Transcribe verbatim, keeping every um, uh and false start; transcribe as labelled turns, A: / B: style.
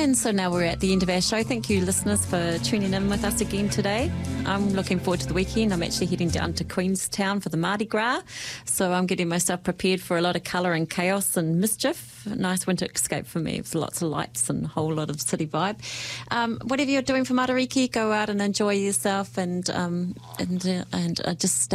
A: And so now we're at the end of our show. Thank you, listeners, for tuning in with us again today. I'm looking forward to the weekend. I'm actually heading down to Queenstown for the Mardi Gras. So I'm getting myself prepared for a lot of colour and chaos and mischief. A nice winter escape for me. There's lots of lights and a whole lot of city vibe. Um, whatever you're doing for Matariki, go out and enjoy yourself and um, and uh, and uh, just stay